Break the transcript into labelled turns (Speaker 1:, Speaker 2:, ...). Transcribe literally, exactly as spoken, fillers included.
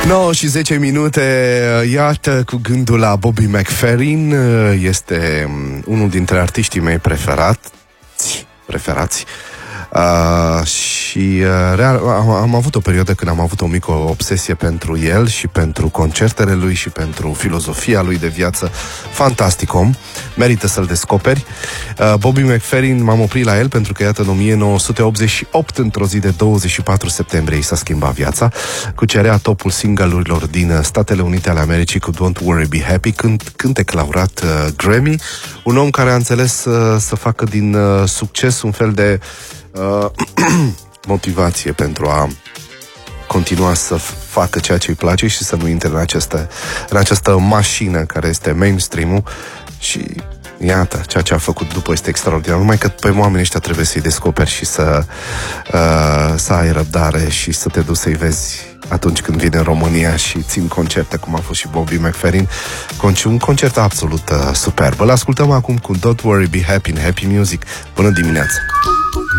Speaker 1: nouă și zece minute, iată, cu gândul la Bobby McFerrin. Este unul dintre artiștii mei preferați Preferați Uh, și uh, real, am, am avut o perioadă când am avut o mică obsesie pentru el și pentru concertele lui și pentru filozofia lui de viață. Fantastic om, merită să-l descoperi. uh, Bobby McFerrin, m-am oprit la el pentru că, iată, în o mie nouă sute optzeci și opt, într-o zi de douăzeci și patru septembrie, i s-a schimbat viața, cucerea topul single-urilor din Statele Unite ale Americii cu Don't Worry Be Happy, cânt, cântec laureat uh, Grammy. Un om care a înțeles uh, să facă din uh, succes un fel de Uh, motivație pentru a continua să facă ceea ce îi place și să nu intre în această, în această mașină care este mainstream-ul. Și iată, ceea ce a făcut după este extraordinar. Numai că pe oamenii ăștia trebuie să-i descoperi și să, uh, să ai răbdare și să te duci să-i vezi atunci când vine în România și țin concerte, cum a fost și Bobby McFerrin. Un concert absolut uh, superb. Îl ascultăm acum cu Don't Worry Be Happy în Happy Music. Bună dimineața!